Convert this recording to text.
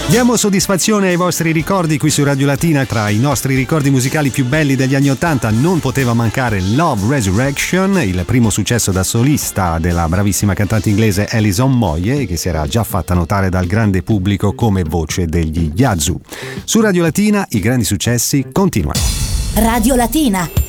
Diamo soddisfazione ai vostri ricordi qui su Radio Latina. Tra i nostri ricordi musicali più belli degli anni '80 non poteva mancare Love Resurrection, il primo successo da solista della bravissima cantante inglese Alison Moyet, che si era già fatta notare dal grande pubblico come voce degli Yazoo. Su Radio Latina i grandi successi continuano. Radio Latina.